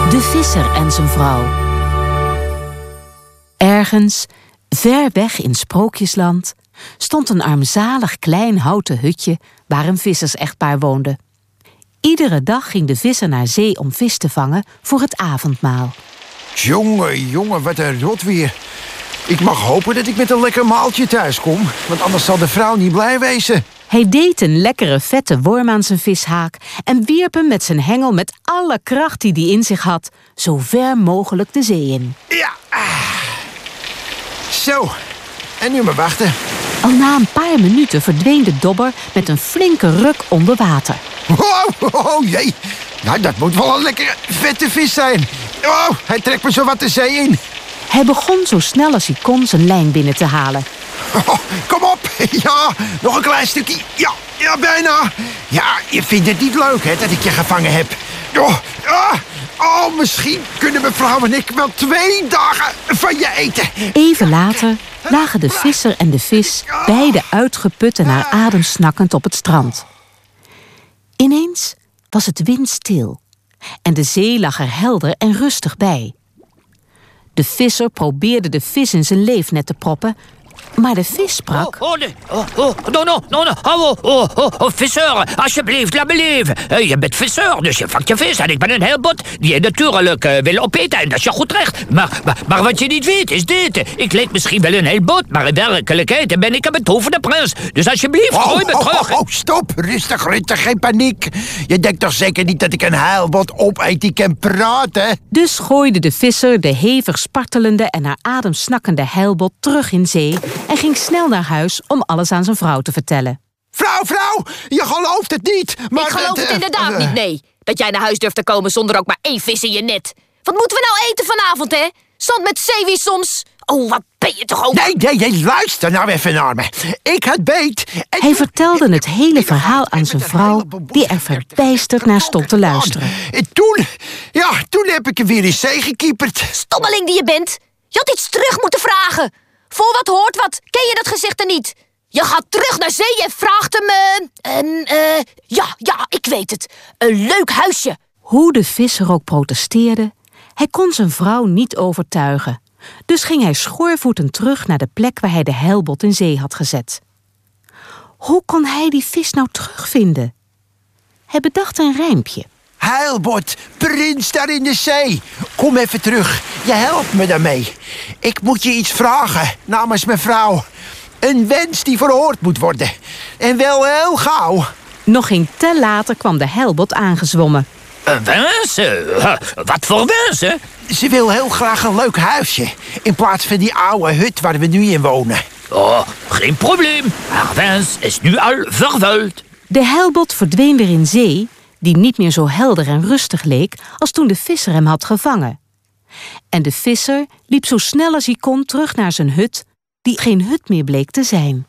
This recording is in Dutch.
De visser en zijn vrouw. Ergens, ver weg in Sprookjesland, stond een armzalig klein houten hutje waar een vissersechtpaar woonde. Iedere dag ging de visser naar zee om vis te vangen voor het avondmaal. Jongen, wat een rot weer. Ik mag hopen dat ik met een lekker maaltje thuis kom, want anders zal de vrouw niet blij wezen. Hij deed een lekkere vette worm aan zijn vishaak en wierp hem met zijn hengel met alle kracht die hij in zich had, zo ver mogelijk de zee in. Ja. Zo, en nu maar wachten. Al na een paar minuten verdween de dobber met een flinke ruk onder water. Oh jee. Nou, dat moet wel een lekkere vette vis zijn. Oh, hij trekt me zo wat de zee in. Hij begon zo snel als hij kon zijn lijn binnen te halen. Oh, kom op. Ja, nog een klein stukje. Ja, bijna. Ja, je vindt het niet leuk, hè, dat ik je gevangen heb. Misschien kunnen mevrouw en ik wel 2 dagen van je eten. Even later lagen de visser en de vis, beide uitgeput en naar adem snakkend op het strand. Ineens was het windstil en de zee lag er helder en rustig bij. De visser probeerde de vis in zijn leefnet te proppen, maar de vis sprak... Visser, alsjeblieft, laat me leven. Je bent visser, dus je vangt je vis en ik ben een heilbot die je natuurlijk wil opeten. En dat is je goed recht. Maar wat je niet weet is dit. Ik leek misschien wel een heilbot, maar in werkelijkheid ben ik een betoverde prins. Dus alsjeblieft, gooi me terug. Stop, rustig, geen paniek. Je denkt toch zeker niet dat ik een heilbot opeet die kan praten? Dus gooide de visser de hevig spartelende en naar adem snakkende heilbot terug in zee en ging snel naar huis om alles aan zijn vrouw te vertellen. Vrouw, je gelooft het niet. Maar ik geloof het inderdaad niet, nee. Dat jij naar huis durft te komen zonder ook maar 1 vis in je net. Wat moeten we nou eten vanavond, hè? Zand met zeewier soms? Oh, wat ben je toch ook... Nee, luister nou even naar me. Ik had beet. Hij vertelde het hele verhaal aan zijn vrouw, die er verbijsterd naar stond te luisteren. Toen heb ik er weer in zee gekieperd. Stommeling die je bent. Je had iets terug moeten vragen. Voor wat hoort wat. Ken je dat gezicht er niet? Je gaat terug naar zee en vraagt hem... Ja, ik weet het. Een leuk huisje. Hoe de visser ook protesteerde, hij kon zijn vrouw niet overtuigen. Dus ging hij schoorvoetend terug naar de plek waar hij de heilbot in zee had gezet. Hoe kon hij die vis nou terugvinden? Hij bedacht een rijmpje. Heilbot, prins daar in de zee. Kom even terug, je helpt me daarmee. Ik moet je iets vragen namens mijn vrouw. Een wens die verhoord moet worden. En wel heel gauw. Nog geen tel later kwam de heilbot aangezwommen. Een wens? Wat voor wens, hè? Ze wil heel graag een leuk huisje. In plaats van die oude hut waar we nu in wonen. Oh, geen probleem. Haar wens is nu al vervuld. De heilbot verdween weer in zee, die niet meer zo helder en rustig leek als toen de visser hem had gevangen. En de visser liep zo snel als hij kon terug naar zijn hut, die geen hut meer bleek te zijn.